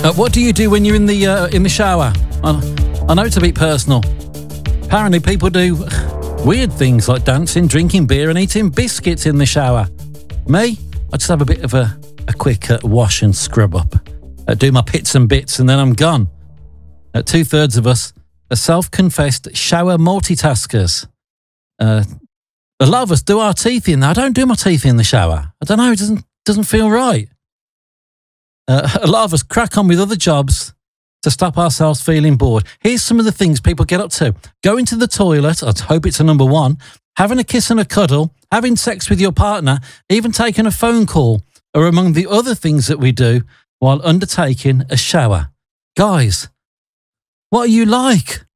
What do you do when you're in the shower? I know it's a bit personal. Apparently people do weird things like dancing, drinking beer and eating biscuits in the shower. Me? I just have a bit of a quick wash and scrub up. Do my pits and bits and then I'm gone. 2/3 of us are self-confessed shower multitaskers. A lot of us do our teeth in there. I don't do my teeth in the shower. I don't know, it doesn't feel right. A lot of us crack on with other jobs to stop ourselves feeling bored. Here's some of the things people get up to. Going to the toilet, I hope it's a number one, having a kiss and a cuddle, having sex with your partner, even taking a phone call are among the other things that we do while undertaking a shower. Guys, what are you like?